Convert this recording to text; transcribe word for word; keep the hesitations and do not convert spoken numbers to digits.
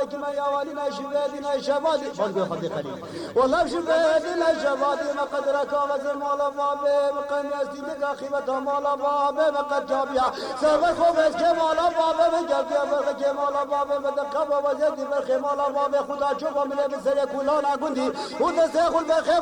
که من یاوالی نشویدی نشوادی باز به خود خرید والله شویدی نشوادی مقدر کاغذ مالا بابه مقدر نیستی دکا خیبت مالا بابه مقدر جابیا سرور خوب است که مالا بابه بجابیا برخ که مالا بابه بدقا بابا زیدی برخ مالا بابه خدا چوبا مله بسر کولان اگوندی و دسته خود بخیر